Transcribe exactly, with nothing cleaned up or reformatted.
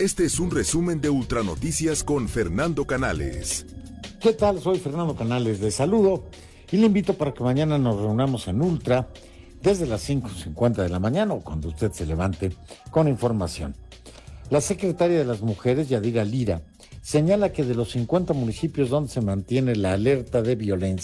Este es un resumen de Ultranoticias con Fernando Canales. ¿Qué tal? Soy Fernando Canales, les saludo y le invito para que mañana nos reunamos en Ultra desde las cinco cincuenta de la mañana o cuando usted se levante con información. La secretaria de las Mujeres, Yadira Lira, señala que de los cincuenta municipios donde se mantiene la alerta de violencia